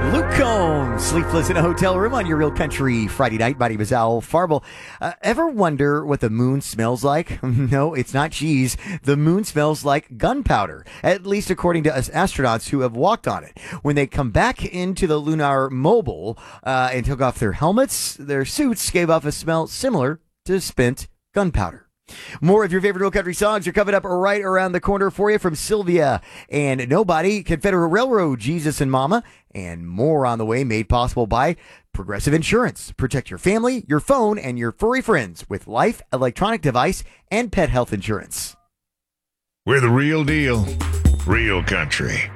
Luke Combs, Sleepless in a Hotel Room on your Real Country Friday night. My name is Al Farble. Ever wonder what the moon smells like? No, it's not cheese. The moon smells like gunpowder, at least according to us astronauts who have walked on it. When they come back into the lunar mobile and took off their helmets, their suits gave off a smell similar to spent gunpowder. More of your favorite Real Country songs are coming up right around the corner for you from Sylvia and Nobody, Confederate Railroad, Jesus and Mama, and more on the way, made possible by Progressive Insurance. Protect your family, your phone, and your furry friends with life, electronic device, and pet health insurance. We're the real deal, Real Country.